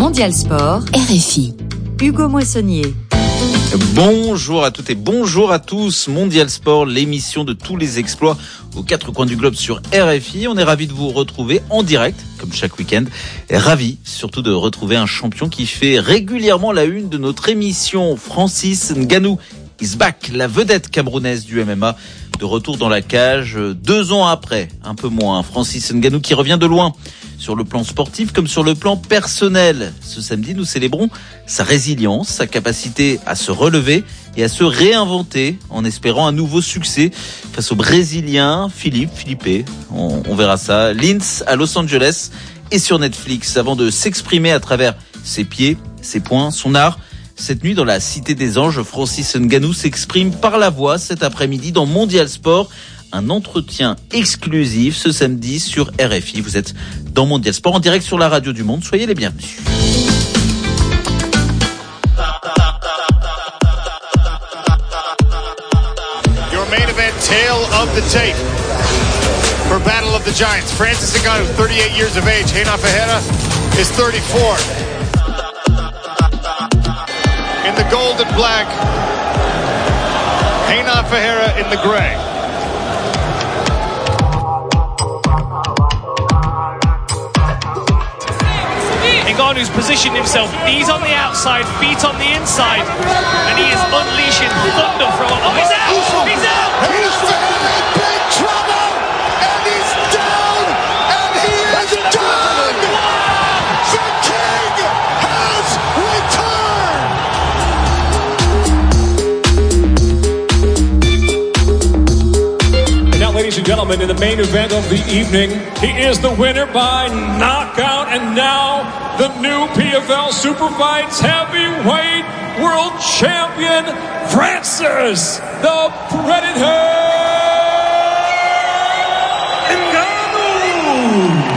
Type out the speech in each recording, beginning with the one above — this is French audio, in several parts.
Mondial Sport, RFI. Hugo Moissonnier. Bonjour à toutes et bonjour à tous. Mondial Sport, l'émission de tous les exploits aux quatre coins du globe sur RFI. On est ravis de vous retrouver en direct, comme chaque week-end. Et ravis surtout de retrouver un champion qui fait régulièrement la une de notre émission. Francis Ngannou is back, la vedette camerounaise du MMA. De retour dans la cage 2 ans après, un peu moins. Francis Ngannou qui revient de loin, sur le plan sportif comme sur le plan personnel. Ce samedi, nous célébrons sa résilience, sa capacité à se relever et à se réinventer en espérant un nouveau succès face au Brésilien Felipe. On verra ça. Linz à Los Angeles et sur Netflix avant de s'exprimer à travers ses pieds, ses poings, son art. Cette nuit, dans la Cité des Anges, Francis Ngannou s'exprime par la voix cet après-midi dans Mondial Sport. Un entretien exclusif ce samedi sur RFI. Vous êtes dans Mondial Sport en direct sur la radio du monde. Soyez les bienvenus. Your main event, tail of the tape for Battle of the Giants. Francis Ngannou, 38 years of age. Renan Ferreira is 34. In the gold and black, Renan Ferreira in the gray. Ngannou's positioned himself, knees on the outside, feet on the inside, and he is unleashing thunder from... Oh, he's out! He's out! He's in big trouble! And he's down! And he is done! The king has returned! And now, ladies and gentlemen, in the main event of the evening, he is the winner by knockout, and now the new PFL Superfights Heavyweight World Champion, Francis the Predator Ngannou.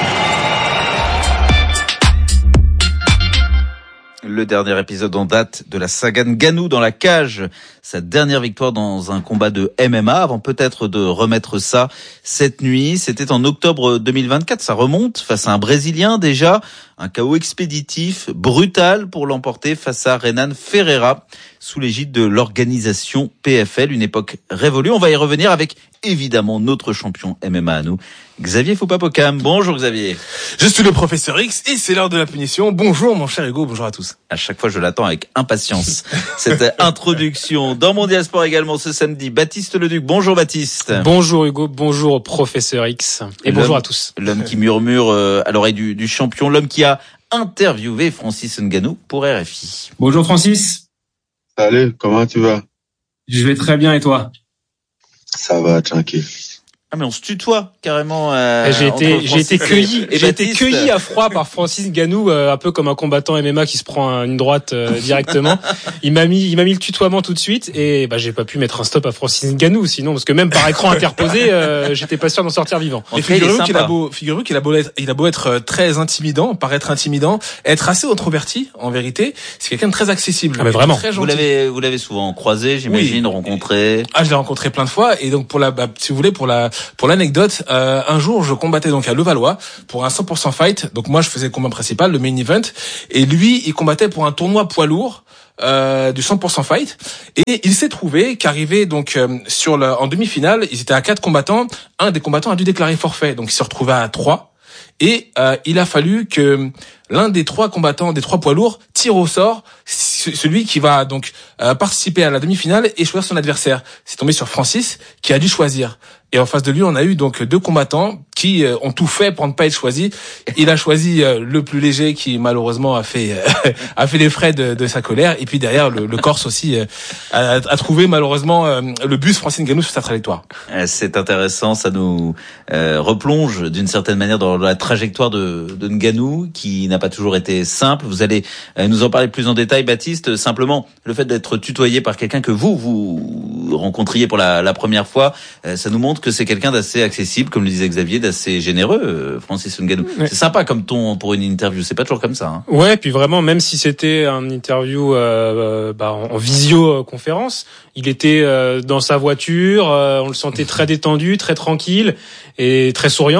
Le dernier épisode en date de la saga Ngannou dans la cage. Sa dernière victoire dans un combat de MMA avant peut-être de remettre ça cette nuit. C'était en octobre 2024. Ça remonte face à un Brésilien déjà. Un KO expéditif, brutal pour l'emporter face à Renan Ferreira sous l'égide de l'organisation PFL. Une époque révolue. On va y revenir avec évidemment notre champion MMA à nous, Xavier Foupapokam. Bonjour Xavier. Je suis le professeur X et c'est l'heure de la punition. Bonjour mon cher Hugo, bonjour à tous. À chaque fois je l'attends avec impatience. Cette introduction dans Mondial Sport également ce samedi. Baptiste Leduc. Bonjour Baptiste. Bonjour Hugo, bonjour professeur X et bonjour à tous. L'homme qui murmure à l'oreille du champion, l'homme qui a interviewé Francis Ngannou pour RFI. Bonjour Francis. Salut, comment tu vas? Je vais très bien et toi? Ça va, tranquille. Ah mais on se tutoie carrément. J'ai été cueilli à froid par Francis Ngannou, un peu comme un combattant MMA qui se prend une droite directement. Il m'a mis le tutoiement tout de suite et j'ai pas pu mettre un stop à Francis Ngannou sinon parce que même par écran interposé, j'étais pas sûr d'en sortir vivant. Et figurez-vous qu'il a beau être très intimidant, paraître intimidant, être assez introverti en vérité, c'est quelqu'un de très accessible. Ah mais vraiment. Très vous l'avez souvent croisé, j'imagine, oui. Rencontré. Ah, je l'ai rencontré plein de fois et donc si vous voulez pour l'anecdote, un jour je combattais donc à Levallois pour un 100% fight. Donc moi je faisais le combat principal, le main event, et lui il combattait pour un tournoi poids lourd du 100% fight. Et il s'est trouvé qu'arrivé donc en demi-finale, ils étaient à 4 combattants. Un des combattants a dû déclarer forfait, donc il se retrouvait à 3. Et il a fallu que l'un des 3 combattants, des 3 poids lourds, tire au sort celui qui va donc participer à la demi-finale et choisir son adversaire. C'est tombé sur Francis qui a dû choisir. Et en face de lui, on a eu donc 2 combattants qui ont tout fait pour ne pas être choisis. Il a choisi le plus léger qui malheureusement a fait les frais de sa colère. Et puis derrière, le Corse aussi a trouvé malheureusement le bus Francis Ngannou sur sa trajectoire. C'est intéressant, ça nous replonge d'une certaine manière dans la trajectoire de Ngannou qui n'a pas toujours été simple. Vous allez nous en parler plus en détail, Baptiste. Simplement, le fait d'être tutoyé par quelqu'un que vous rencontriez pour la première fois, ça nous montre que c'est quelqu'un d'assez accessible, comme le disait Xavier, d'assez généreux, Francis Ngannou. Ouais. C'est sympa comme ton pour une interview, c'est pas toujours comme ça. Hein. Ouais, puis vraiment, même si c'était une interview en visioconférence, il était dans sa voiture, on le sentait très détendu, très tranquille et très souriant.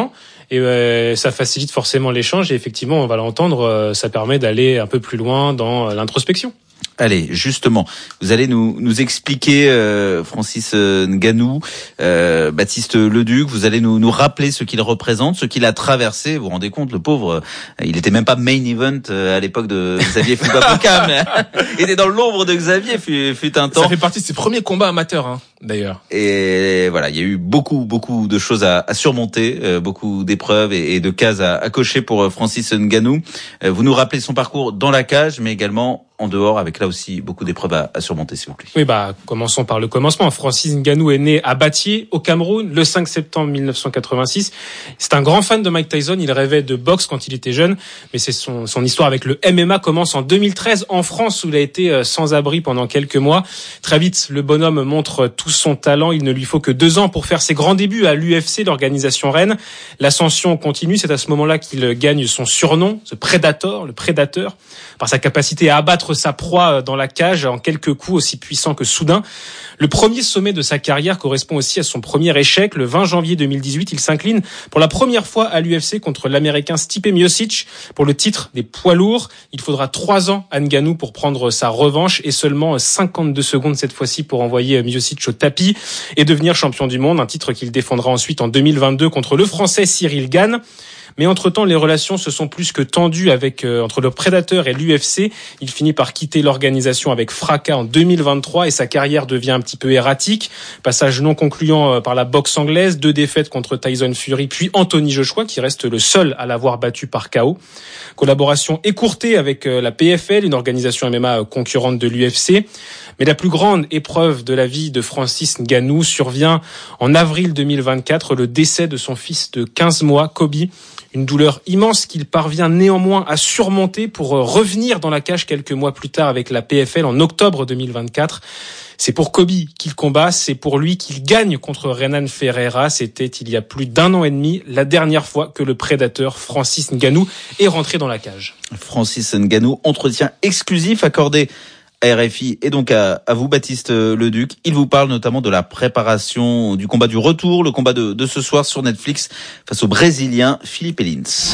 et ça facilite forcément l'échange. Et effectivement, on va l'entendre, ça permet d'aller un peu plus loin dans l'introspection. Allez, justement, vous allez nous expliquer, Francis Ngannou, Baptiste Leduc, vous allez nous rappeler ce qu'il représente, ce qu'il a traversé. Vous vous rendez compte, le pauvre, il était même pas main event à l'époque de Xavier Fukapoka, mais il était dans l'ombre de Xavier fut un temps. Ça fait partie de ses premiers combats amateurs, d'ailleurs. Et voilà, il y a eu beaucoup de choses à surmonter, beaucoup d'épreuves et de cases à cocher pour Francis Ngannou. Vous nous rappelez son parcours dans la cage, mais également en dehors, avec là aussi beaucoup d'épreuves à surmonter, s'il vous plaît. Oui, commençons par le commencement. Francis Ngannou est né à Batié, au Cameroun, le 5 septembre 1986. C'est un grand fan de Mike Tyson. Il rêvait de boxe quand il était jeune, mais c'est son histoire avec le MMA commence en 2013 en France, où il a été sans abri pendant quelques mois. Très vite, le bonhomme montre tout son talent. Il ne lui faut que 2 ans pour faire ses grands débuts à l'UFC, l'organisation reine. L'ascension continue. C'est à ce moment-là qu'il gagne son surnom, ce Predator, le prédateur, par sa capacité à abattre sa proie dans la cage en quelques coups aussi puissants que soudains. Le premier sommet de sa carrière correspond aussi à son premier échec. Le 20 janvier 2018, il s'incline pour la première fois à l'UFC contre l'Américain Stipe Miocic pour le titre des poids lourds. Il faudra 3 ans à Ngannou pour prendre sa revanche et seulement 52 secondes cette fois-ci pour envoyer Miocic au tapis et devenir champion du monde, un titre qu'il défendra ensuite en 2022 contre le Français Cyril Gane. Mais entre-temps, les relations se sont plus que tendues entre le Prédateur et l'UFC. Il finit par quitter l'organisation avec fracas en 2023 et sa carrière devient un petit peu erratique. Passage non concluant par la boxe anglaise, 2 défaites contre Tyson Fury, puis Anthony Joshua qui reste le seul à l'avoir battu par KO. Collaboration écourtée avec la PFL, une organisation MMA concurrente de l'UFC. Mais la plus grande épreuve de la vie de Francis Ngannou survient en avril 2024, le décès de son fils de 15 mois, Kobe. Une douleur immense qu'il parvient néanmoins à surmonter pour revenir dans la cage quelques mois plus tard avec la PFL en octobre 2024. C'est pour Kobe qu'il combat, c'est pour lui qu'il gagne contre Renan Ferreira. C'était il y a plus d'1 an et demi, la dernière fois que le prédateur Francis Ngannou est rentré dans la cage. Francis Ngannou, entretien exclusif accordé à RFI et donc à vous, Baptiste Leduc. Il vous parle notamment de la préparation du combat du retour, le combat de ce soir sur Netflix face au Brésilien Felipe Lins.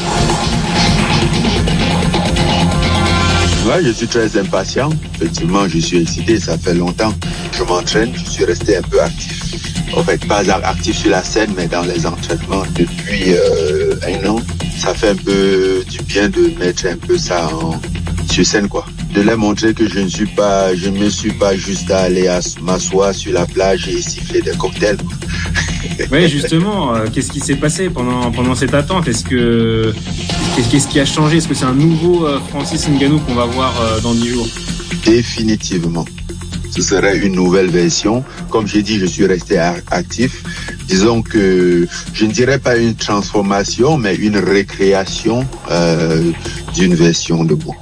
Ouais, je suis très impatient. Effectivement, je suis excité. Ça fait longtemps que je m'entraîne. Je suis resté un peu actif. En fait, pas actif sur la scène, mais dans les entraînements depuis 1 an. Ça fait un peu du bien de mettre un peu ça sur scène, quoi. De leur montrer que je ne me suis pas juste allé m'asseoir sur la plage et siffler des cocktails. Oui, justement, qu'est-ce qui s'est passé pendant cette attente? Qu'est-ce qui a changé? Est-ce que c'est un nouveau Francis Ngannou qu'on va voir dans 10 jours? Définitivement. Ce serait une nouvelle version. Comme j'ai dit, je suis resté actif. Disons que je ne dirais pas une transformation, mais une récréation d'une version de moi.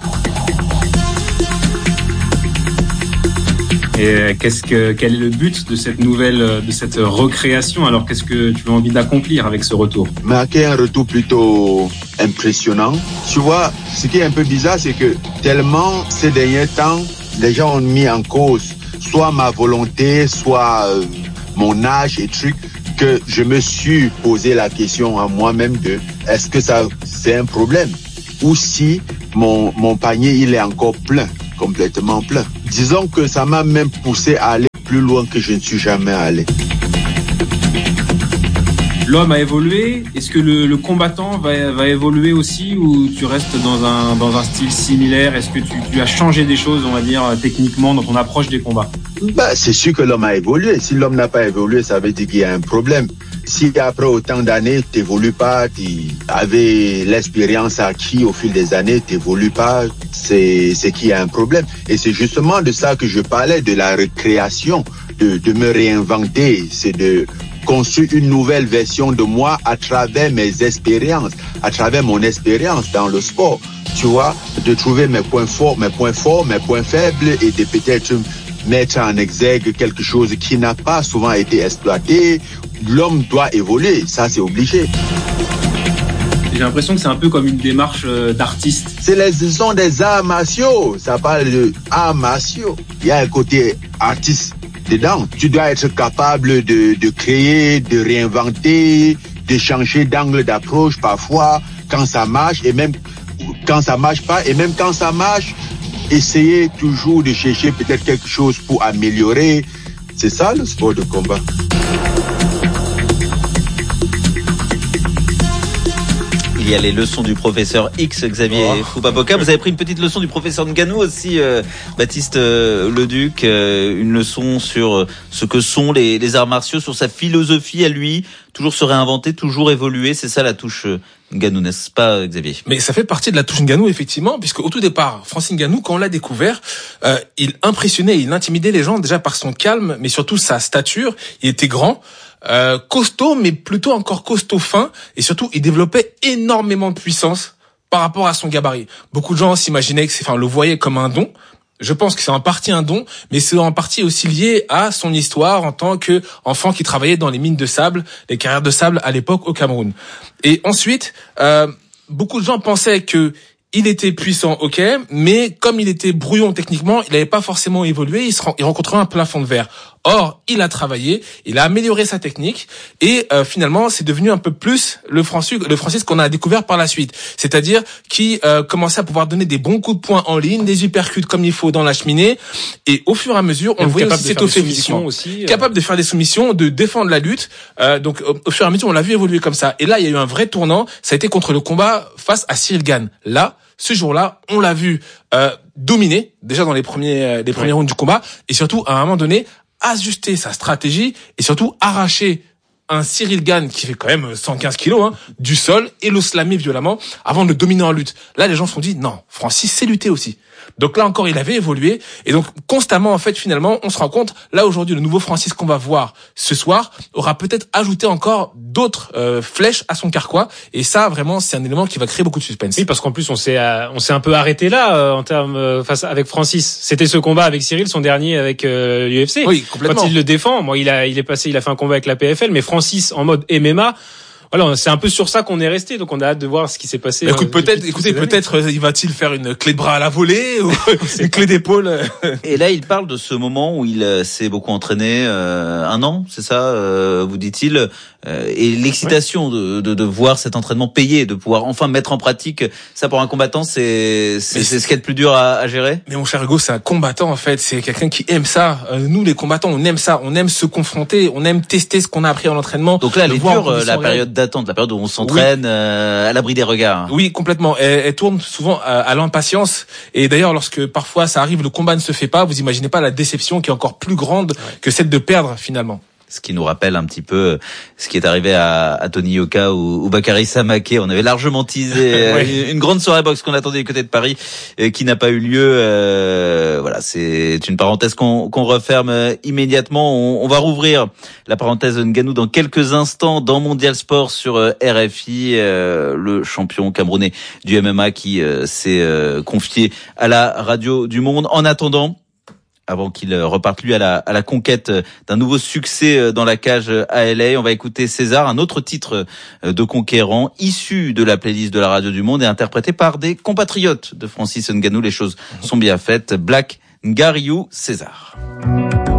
Et quel est le but de cette recréation? Alors, qu'est-ce que tu as envie d'accomplir avec ce retour? Marquer un retour plutôt impressionnant. Tu vois, ce qui est un peu bizarre, c'est que tellement ces derniers temps, les gens ont mis en cause soit ma volonté, soit mon âge et trucs, que je me suis posé la question à moi-même de est-ce que ça c'est un problème? Ou si mon panier il est encore plein, complètement plein. Disons que ça m'a même poussé à aller plus loin que je ne suis jamais allé. L'homme a évolué. Est-ce que le combattant va évoluer aussi, ou tu restes dans un style similaire? Est-ce que tu as changé des choses, on va dire, techniquement dans ton approche des combats? C'est sûr que l'homme a évolué. Si l'homme n'a pas évolué, ça veut dire qu'il y a un problème. Si après autant d'années, tu n'évolues pas, tu avais l'expérience acquise au fil des années, tu n'évolues pas, c'est qu'il y a un problème. Et c'est justement de ça que je parlais, de la récréation, de me réinventer. C'est de construire une nouvelle version de moi à travers mes expériences, à travers mon expérience dans le sport. Tu vois, de trouver mes points forts, mes points faibles et de peut-être mettre en exergue quelque chose qui n'a pas souvent été exploité. L'homme doit évoluer, ça c'est obligé. J'ai l'impression que c'est un peu comme une démarche d'artiste. Ce sont des arts martiaux, ça parle de arts martiaux. Il y a un côté artiste dedans. Tu dois être capable de créer, de réinventer, de changer d'angle d'approche parfois quand ça marche et même quand ça marche pas, et même quand ça marche, essayer toujours de chercher peut-être quelque chose pour améliorer. C'est ça le sport de combat. Il y a les leçons du professeur X, Xavier Foupaboka. Vous avez pris une petite leçon du professeur Ngannou aussi, Baptiste Leduc. Une leçon sur ce que sont les arts martiaux, sur sa philosophie à lui. Toujours se réinventer, toujours évoluer. C'est ça la touche Ngannou, n'est-ce pas, Xavier? Mais ça fait partie de la touche Ngannou, effectivement, puisque au tout départ, Francis Ngannou, quand on l'a découvert, il impressionnait, il intimidait les gens déjà par son calme, mais surtout sa stature. Il était grand. Costaud, mais plutôt encore costaud fin, et surtout il développait énormément de puissance par rapport à son gabarit. Beaucoup de gens s'imaginaient le voyaient comme un don. Je pense que c'est en partie un don, mais c'est en partie aussi lié à son histoire en tant qu'enfant qui travaillait dans les mines de sable, les carrières de sable à l'époque au Cameroun. Et ensuite, beaucoup de gens pensaient que il était puissant, ok, mais comme il était brouillon techniquement, il n'avait pas forcément évolué, il rencontrait un plafond de verre. Or, il a travaillé, il a amélioré sa technique, et finalement, c'est devenu un peu plus le Francis qu'on a découvert par la suite. C'est-à-dire qui commençait à pouvoir donner des bons coups de poing en ligne, des uppercuts comme il faut dans la cheminée, et au fur et à mesure, on le voyait aussi s'étoffer physiquement. Capable de faire des soumissions, de défendre la lutte. Donc, au fur et à mesure, on l'a vu évoluer comme ça. Et là, il y a eu un vrai tournant, ça a été contre le combat face à Cyril Gane. Là, ce jour-là, on l'a vu dominer, déjà dans les premiers rounds du combat, et surtout, à un moment donné, ajuster sa stratégie, et surtout arracher un Cyril Gane qui fait quand même 115 kilos, du sol, et le slammer violemment, avant de le dominer en lutte. Là, les gens se sont dit, non, Francis sait lutter aussi. Donc là encore, il avait évolué, et donc constamment, en fait, finalement, on se rend compte, là aujourd'hui, le nouveau Francis qu'on va voir ce soir aura peut-être ajouté encore d'autres flèches à son carquois, et ça, vraiment, c'est un élément qui va créer beaucoup de suspense. Oui, parce qu'en plus, on s'est un peu arrêté là en termes face avec Francis. C'était ce combat avec Cyril, son dernier avec l'UFC. Oui, complètement. Quand il le défend, moi, il a fait un combat avec la PFL, mais Francis en mode MMA. Voilà, c'est un peu sur ça qu'on est resté, donc on a hâte de voir ce qui s'est passé. Peut-être il va-t-il faire une clé de bras à la volée ou une clé d'épaule. Et là, il parle de ce moment où il s'est beaucoup entraîné, 1 an, c'est ça, vous dit-il, et l'excitation de voir cet entraînement payé, de pouvoir enfin mettre en pratique ça pour un combattant, c'est ce qu'il y a de plus dur à gérer. Mais mon cher Hugo, c'est un combattant en fait, c'est quelqu'un qui aime ça. Nous, les combattants, on aime ça, on aime se confronter, on aime tester ce qu'on a appris en entraînement. Donc là, elle est dure, la période d'attente, la période où on s'entraîne à l'abri des regards. Oui, complètement. Elle tourne souvent à l'impatience. Et d'ailleurs, lorsque parfois ça arrive, le combat ne se fait pas, vous imaginez pas la déception qui est encore plus grande que celle de perdre finalement. Ce qui nous rappelle un petit peu ce qui est arrivé à Tony Yoka ou Bakary Samaké. On avait largement teasé une grande soirée boxe qu'on attendait du côté de Paris qui n'a pas eu lieu. Voilà, c'est une parenthèse qu'on referme immédiatement. On va rouvrir la parenthèse Ngannou dans quelques instants dans Mondial Sport sur RFI. Le champion camerounais du MMA qui s'est confié à la radio du Monde. En attendant, avant qu'il reparte lui à la conquête d'un nouveau succès dans la cage à LA, on va écouter César, un autre titre de conquérant issu de la playlist de la radio du Monde et interprété par des compatriotes de Francis Ngannou. Les choses sont bien faites. Black Ngariou, César.